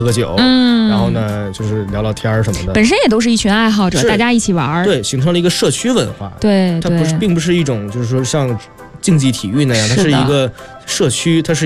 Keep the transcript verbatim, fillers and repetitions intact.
喝酒， 嗯， 然后呢就是聊聊天什么的， 本身也都是一群爱好者，大家一起玩， 对，形成了一个社区文化。 对， 它不是，并不是一种就是说像竞技体育那样，它是一个社区，它是。